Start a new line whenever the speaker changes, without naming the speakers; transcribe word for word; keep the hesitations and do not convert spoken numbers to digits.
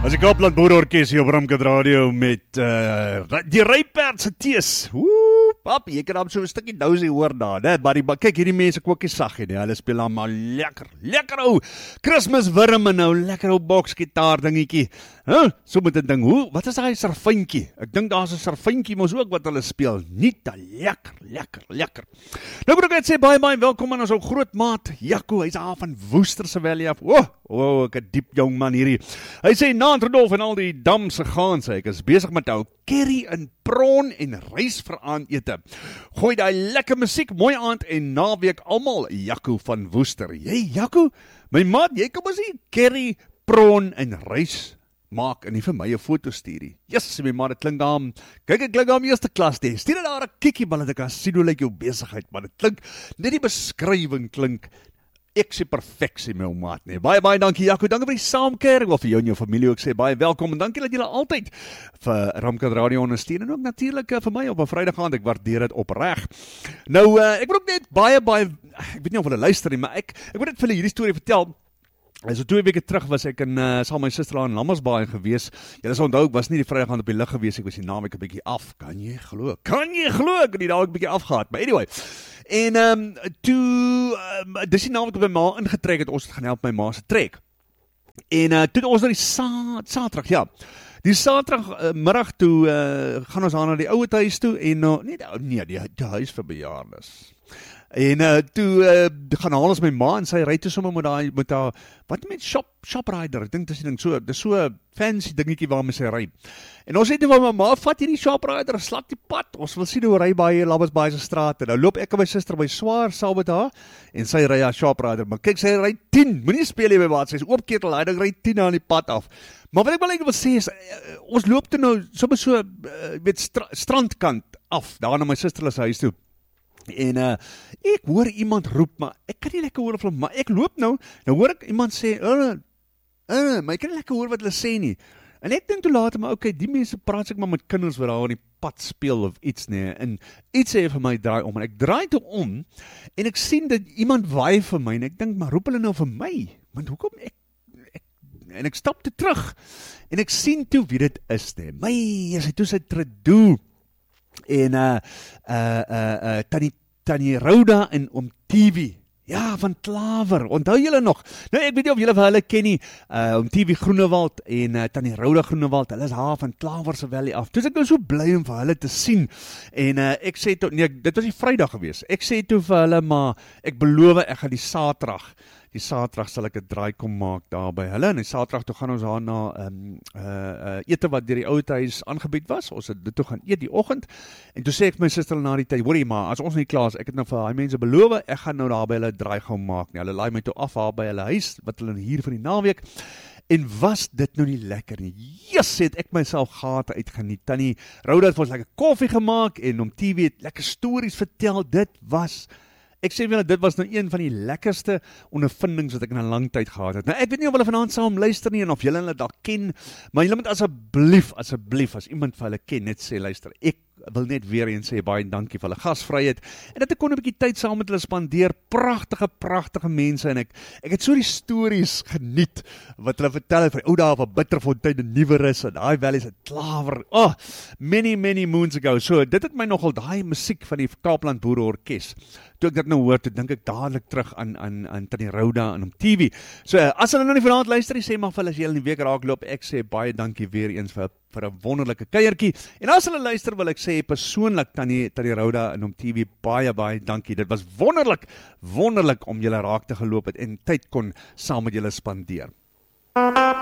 As die Kaapland Boerorkes hier op Ramkat Radio met uh, die Ryperd se tees. Woe, pap, jy kan hom so 'n stukkie dousie hoor daar, né? Maar die, kyk, hierdie mense kwakkie saggie, né? Hulle speel almal lekker, lekker ou Kersfees wurm en nou lekker ou boksgitaar dingetjie. Huh? So met 'n ding, hoe, wat is daai serfyntjie? Ek dink daar's 'n serfyntjie mos ook wat hulle speel. Niet lekker, lekker, lekker. Nou moet ek net sê baie baie welkom aan ons ou groot maat Jaco, hy's daar van Woester se Valley af. O, o, ek 'n diep jong man hierdie. Hy sê na Rudolf en al die damse gaan sê ek is besig met ou curry en prawn en rys vir aandete. Gooi daai lekker musiek, mooi aand en naweek almal. Jaco van Woester. Jy Jaco, my maat, jy kom ons hier curry, prawn en rys maak en nie vir my 'n foto stuur nie. Yes, my maat, dit klink daar. Kyk, ek klink daar eerste klas dit. Stuur dit daar 'n kikkie bal dat ek kan sien hoe lyk jou besigheid, maar dit klink net die beskrywing klink ek sê perfeksie my ou maat, nee. Baie, baie dankie Jaco, dankie vir die saamkeer, ek wil vir jou en jou familie ook sê, baie welkom, en dankie dat julle altyd vir Ramkat Radio ondersteun, en ook natuurlijk uh, vir my op 'n Vrydag aand, ek waardeer dit opreg. Nou, uh, ek wil ook net baie, baie, ek weet nie of hulle luister nie, maar ek, ek wil net vir hulle hierdie storie vertel. So twee weke terug was ek in, uh, saam my suster aan Lammersbaai gewees. Julle sal onthou, ek was nie die Vrydag aand op die lug gewees, ek was die naweek 'n bietjie af. Kan jy glo? Kan jy glo? Ek het die naweek 'n bietjie afgehad. Maar anyway, en um, toe, um, dis die naweek op my ma ingetrek het, ons het gaan help my ma se trek. En uh, toe ons na die sa Saterdag, ja. Die Saterdag uh, middag toe uh, gaan ons aan na die ouer huis toe en uh, nee, nee, die, die huis vir bejaardes. En uh, toe uh, gaan haal ons my ma en sy ry toe sommer met daai met haar wat met shop shoprider. Ek dink dis die ding so, dis so 'n fancy dingetjie waarmee sy ry. En ons het net van my ma vat hierdie shoprider, slak die pad. Ons wil sien hoe ry by Lammersbaai se straat. En nou loop ek en my suster by swaar saam met haar en sy ry haar shoprider. Maar kyk, sy ry tien. Moenie speel jy by wat sy is oopketel, hy ding ry tien aan die pad af. Maar wat ek wel net wil sê is uh, ons loop toe nou sommer so uh, weet stra strandkant af, daar na my suster se huis toe. En uh, ek hoor iemand roep, maar ek kan nie lekker hoor of hulle, maar ek loop nou, nou hoor ek iemand sê, uh, uh, maar ek kan nie lekker hoor wat hulle sê nie. En ek dink toe later, maar okay, die mense praat ek maar met kinders wat daar in die pad speel of iets nie, en iets sê vir my draai om, en ek draai toe om, en ek sien dat iemand waai vir my, en ek dink, maar roep hulle nou vir my? Want hoekom ek, ek en ek stap toe terug, en ek sien toe wie dit is nie. My, is hy toe sy Trudeau, en uh, uh, uh, uh, Tannie, Tannie Rhoda en Oom T V, ja, van Klaver, onthou julle nog? Nou, ek weet nie of julle vir hulle ken nie, uh, Oom T V Groenewald en uh, Tannie Rhoda Groenewald, hulle is haar van Klaver se Valley af, dus ek nou so bly om vir hulle te sien, en uh, ek sê toe, nee, dit was die Vrydag gewees, ek sê toe vir hulle, maar ek beloof, ek gaan die Saterdag, die Saterdag sal ek 'n draai kom maak daar by hulle, en die Saterdag toe gaan ons daar na um, uh, uh, ete wat deur die ouer huis aangebied was, ons het dit toe gaan eet die oggend, en toe sê ek my suster na die tyd, hoorie maar, as ons nie klaar is, ek het nou vir daai mense beloof, ek gaan nou daar by hulle draai gaan maak, nie, hulle laai my toe af daar by hulle huis, wat hulle hier vir die naweek, en was dit nou nie lekker nie, yes, het ek myself gate uitgeniet, Tannie Rhoda het vir ons lekker koffie gemaak, en om T V het lekker stories vertel, dit was, ek sê wel, dit was nou een van die lekkerste ondervindings wat ek in 'n lang tyd gehad het. Nou, ek weet nie of hulle vanaand saam luister nie, en of julle hulle dalk ken, maar julle moet asseblief, asseblief, as iemand vir hulle ken, net sê, luister, ek wil net weer eens sê, baie dankie vir hulle gasvryheid, en dat ek kon 'n bietjie tyd saam met hulle spandeer, pragtige, pragtige mense, en ek, ek het so die stories geniet, wat hulle vertel het, van ou daar op Bitterfontein en Nieuwerus, en daai valleys en Klaver, oh, many, many moons ago, so, dit het my nogal, daai musiek van die Kaapland Boerorkes, toe ek dit nou hoor, toe dink ek dadelik terug aan, aan, aan Tannie Rhoda en om T V, so, as hulle nou nie vanaand luister, sê maar vir hulle, as jy hulle in die week raak loop, ek sê baie dankie weer eens vir vir 'n wonderlike kuiertjie, en as hulle luister, wil ek sê persoonlik, Tannie, Tannie Rhoda en om T V, baie, baie dankie, dit was wonderlik, wonderlik om julle raak te geloop het, en tyd kon saam met julle spandeer.